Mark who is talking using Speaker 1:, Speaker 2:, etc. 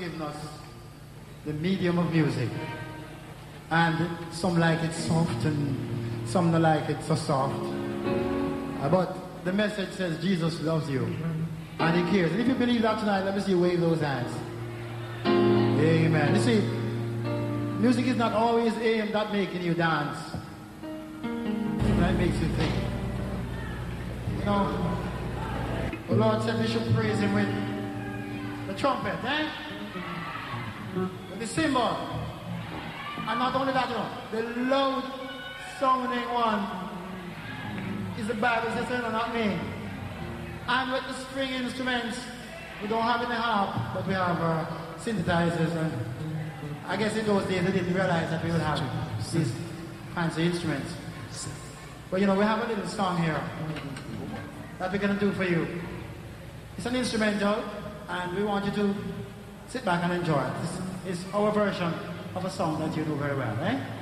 Speaker 1: given us the medium of music. And some like it soft and some don't like it so soft. But the message says Jesus loves you and he cares. And if you believe that tonight, let me see you wave those hands. Amen. You see, music is not always aimed at making you dance. That makes you think. You know, the Lord said we should praise him with the trumpet, eh? With the cymbal. And not only that, you know, the loud sounding one is the Bible says, no, not me. And with the string instruments, we don't have any harp, but we have synthesizers. And I guess in those days they didn't realize that we would have these fancy instruments. But you know, we have a little song here that we're going to do for you. It's an instrumental, and we want you to sit back and enjoy it. This is our version of a song that you know very well, eh?